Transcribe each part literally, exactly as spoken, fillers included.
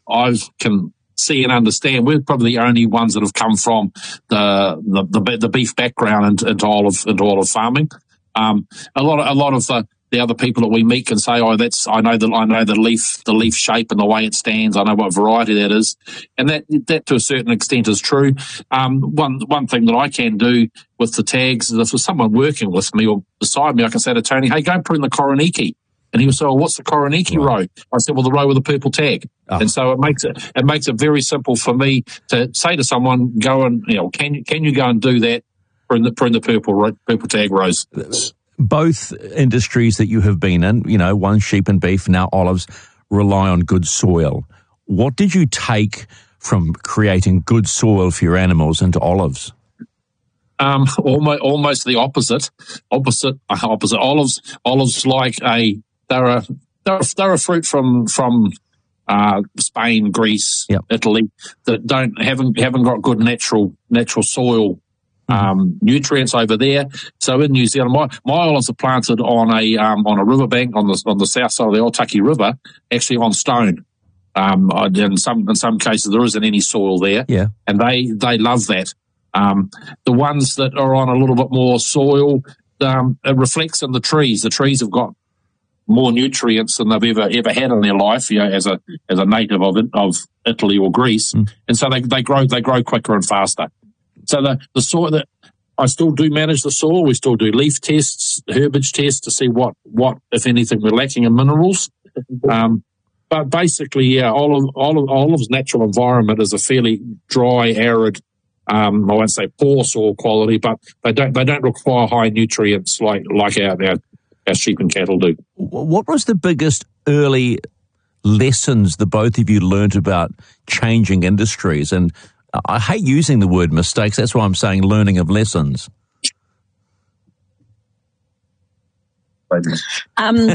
I can see and understand, we're probably the only ones that have come from the the, the, the beef background into, into olive into olive farming. Um, a lot of a lot of the, the other people that we meet can say, "Oh, that's I know that I know the leaf the leaf shape and the way it stands. I know what variety that is," and that that to a certain extent is true. Um, one one thing that I can do with the tags is if there's someone working with me or beside me, I can say to Tony, "Hey, go and prune the Koroniki." And he would say, "Well, what's the Koroniki row?" I said, "Well, the row with the purple tag." Oh. And so it makes it it makes it very simple for me to say to someone, "Go and you know, can you can you go and do that? Prune the prune the purple purple tag rows." Both industries that you have been in, you know, one sheep and beef, now olives, rely on good soil. What did you take from creating good soil for your animals into olives? Um, almost almost the opposite. Opposite opposite. Olives olives like a. They're a they're a, they're a fruit from from uh, Spain, Greece, yep. Italy that don't haven't haven't got good natural natural soil um, nutrients over there. So in New Zealand, my, my olives are planted on a um, on a riverbank on the on the south side of the Otaki River, actually on stone. Um, in some in some cases there isn't any soil there, yeah, and they they love that. Um, the ones that are on a little bit more soil, um, it reflects in the trees. The trees have got more nutrients than they've ever ever had in their life, you know, as a as a native of of Italy or Greece, mm. and so they they grow they grow quicker and faster. So the the soil that I still do manage the soil. We still do leaf tests, herbage tests to see what what if anything we're lacking in minerals. Um, but basically, yeah, olive olive olive's natural environment is a fairly dry, arid. Um, I won't say poor soil quality, but they don't they don't require high nutrients like like our our, our sheep and cattle do. What was the biggest early lessons the both of you learnt about changing industries? And I hate using the word mistakes. That's why I'm saying learning of lessons. Um,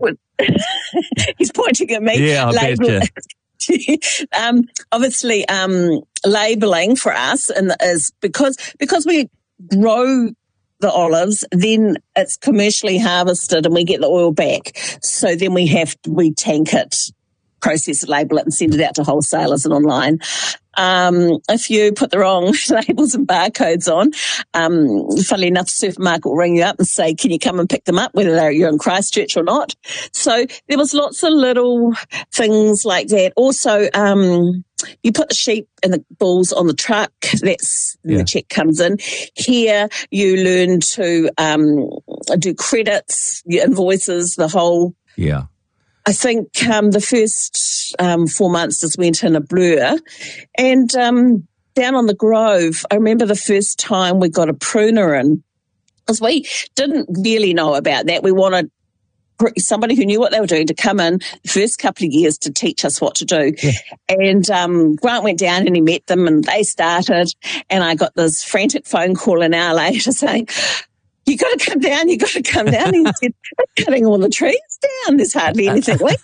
he's pointing at me. Yeah, I Label- bet you. um, obviously, um, labelling for us and is because because we grow the olives, then it's commercially harvested and we get the oil back. So then we have we tank it, process it, label it, and send it out to wholesalers and online. Um, if you put the wrong labels and barcodes on, um, funnily enough, the supermarket will ring you up and say, "Can you come and pick them up, whether you're in Christchurch or not?" So there was lots of little things like that. Also, um, you put the sheep and the bulls on the truck. That's yeah. The check comes in. Here, you learn to um, do credits, your invoices, the whole. Yeah. I think um, the first um, four months just went in a blur. And um, down on the Grove, I remember the first time we got a pruner in, because we didn't really know about that. We wanted somebody who knew what they were doing to come in the first couple of years to teach us what to do. Yeah. And um, Grant went down and he met them and they started. And I got this frantic phone call an hour later saying, "You got to come down, you got to come down." And he said, "We're cutting all the trees down. There's hardly anything left."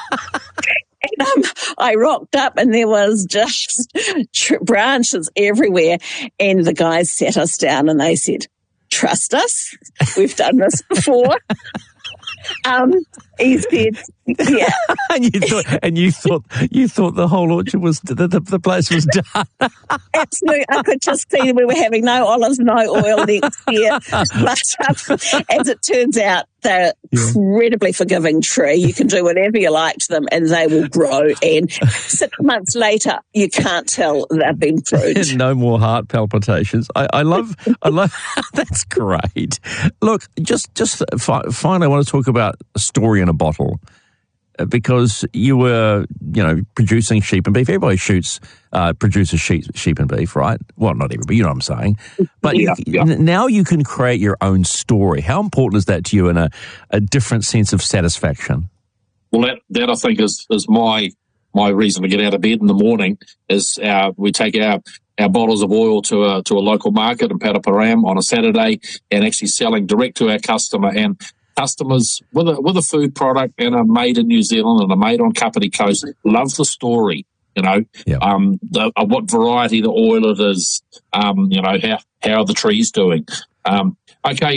And um, I rocked up and there was just tr- branches everywhere. And the guys sat us down and they said, "Trust us. We've done this before." Um, he said, "Yeah." and you thought, and you thought, you thought the whole orchard was the the, the place was done. Absolutely, I could just see we were having no olives, no oil next year. But um, as it turns out, they're yeah. incredibly forgiving tree. You can do whatever you like to them, and they will grow. And six months later, you can't tell they've been pruned. No more heart palpitations. I, I love, I love. That's great. Look, just, just fi- finally, I want to talk about a story in a bottle. Because you were, you know, producing sheep and beef. Everybody shoots, uh, produces sheep, sheep and beef, right? Well, not everybody, you know what I'm saying. But yeah, you, yeah. now you can create your own story. How important is that to you in a, a different sense of satisfaction? Well, that, that I think is, is my my reason to get out of bed in the morning is our, we take our, our bottles of oil to a to a local market in Paraparaumu on a Saturday and actually selling direct to our customer. And customers with a with a food product and are made in New Zealand and are made on Kapiti Coast love the story, you know, yep. um, the, uh, what variety the oil it is, um, you know, how how are the trees doing? Um, okay,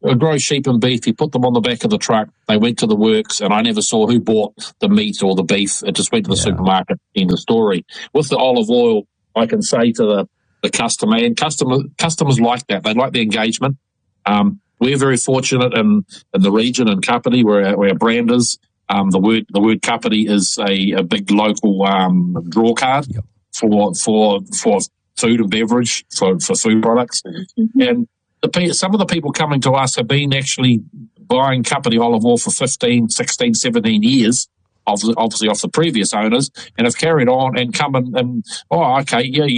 uh, grow sheep and beef. He put them on the back of the truck. They went to the works, and I never saw who bought the meat or the beef. It just went to the Yeah. supermarket. End of story. With the olive oil, I can say to the, the customer, and customer, customers like that. They like the engagement. Um, we're very fortunate in, in the region in Kapiti where our, where our brand is. Um, the word the word Kapiti is a, a big local um, draw card Yep. for for for food and beverage for, for food products. Mm-hmm. And the pe- some of the people coming to us have been actually buying Kapiti olive oil for fifteen, sixteen, seventeen years, obviously, obviously off the previous owners, and have carried on and come and, and oh, okay, yeah,